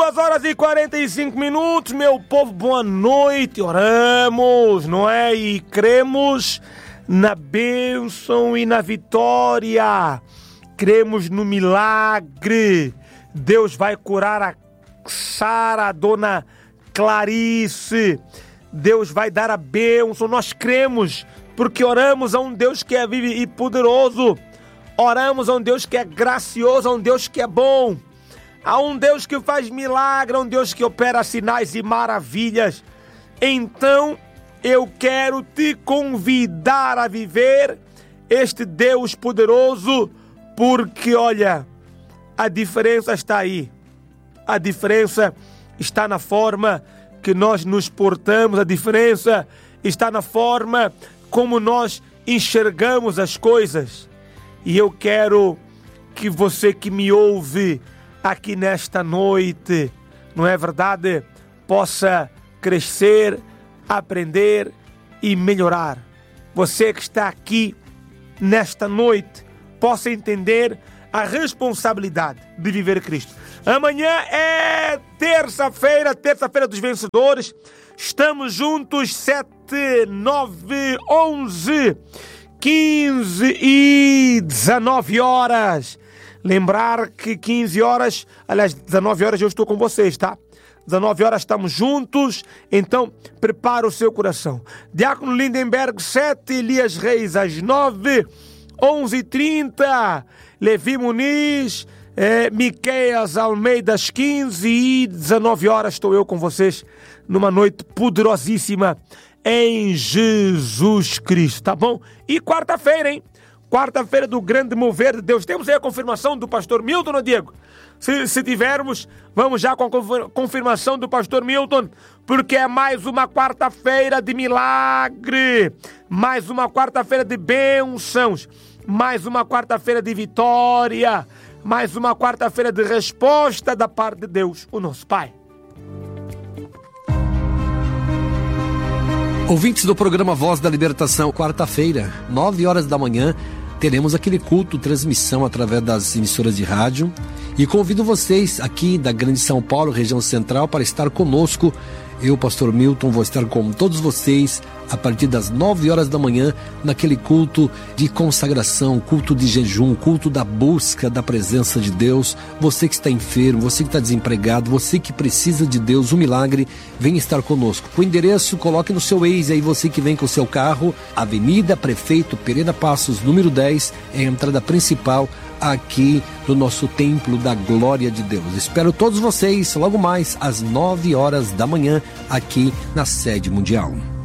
2h45, meu povo, boa noite. Oramos, não é? E cremos na bênção e na vitória. Cremos no milagre. Deus vai curar a Sara, a dona Clarice. Deus vai dar a bênção. Nós cremos porque oramos a um Deus que é vivo e poderoso. Oramos a um Deus que é gracioso, a um Deus que é bom. Há um Deus que faz milagre, há um Deus que opera sinais e maravilhas. Então, eu quero te convidar a viver este Deus poderoso, porque, olha, a diferença está aí. A diferença está na forma que nós nos portamos, a diferença está na forma como nós enxergamos as coisas. E eu quero que você que me ouve aqui nesta noite, não é verdade? Possa crescer, aprender e melhorar. Você que está aqui nesta noite, possa entender a responsabilidade de viver Cristo. Amanhã é terça-feira dos vencedores. Estamos juntos 7, 9, 11, 15 e 19 horas. Lembrar que 15 horas, aliás, 19 horas eu estou com vocês, tá? 19 horas estamos juntos, então prepara o seu coração. Diácono Lindenberg 7, Elias Reis às 9, 11h30, Levi Muniz, Miqueias Almeida às 15 e 19 horas estou eu com vocês numa noite poderosíssima em Jesus Cristo, tá bom? E quarta-feira, hein? Quarta-feira do grande mover de Deus. Temos aí a confirmação do pastor Milton, não, Diego? Se tivermos, vamos já com a confirmação do pastor Milton, porque é mais uma quarta-feira de milagre, mais uma quarta-feira de bênçãos, mais uma quarta-feira de vitória, mais uma quarta-feira de resposta da parte de Deus, o nosso Pai. Ouvintes do programa Voz da Libertação, quarta-feira, 9 horas da manhã, teremos aquele culto, transmissão através das emissoras de rádio. E convido vocês aqui da Grande São Paulo, região central, para estar conosco. Eu, pastor Milton, vou estar com todos vocês a partir das 9 horas da manhã, naquele culto de consagração, culto de jejum, culto da busca da presença de Deus. Você que está enfermo, você que está desempregado, você que precisa de Deus, um milagre, vem estar conosco. O endereço, coloque no seu Waze aí, você que vem com o seu carro, Avenida Prefeito Pereira Passos, número 10, é a entrada principal aqui do nosso Templo da Glória de Deus. Espero todos vocês logo mais às 9 horas da manhã aqui na sede mundial.